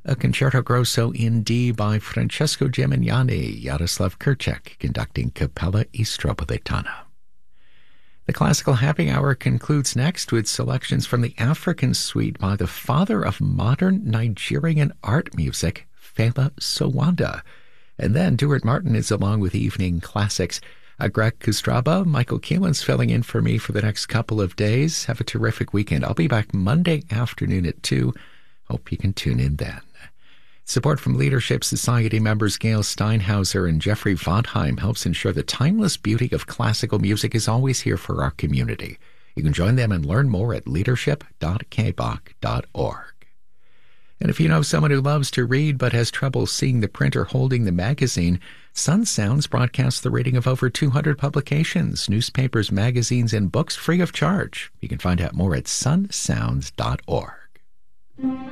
A concerto grosso in D by Francesco Gimignani, Yaroslav Kurchak conducting Capella Istropolitana. The Classical Happy Hour concludes next with selections from the African Suite by the father of modern Nigerian art music, Fela Sowanda. And then Duart Martin is along with Evening Classics. Greg Kustraba, Michael Keelan's filling in for me for the next couple of days. Have a terrific weekend. I'll be back Monday afternoon at 2. Hope you can tune in then. Support from Leadership Society members Gail Steinhauser and Jeffrey Vondheim helps ensure the timeless beauty of classical music is always here for our community. You can join them and learn more at leadership.kbach.org. And if you know someone who loves to read but has trouble seeing the printer holding the magazine, Sun Sounds broadcasts the reading of over 200 publications, newspapers, magazines, and books free of charge. You can find out more at sunsounds.org.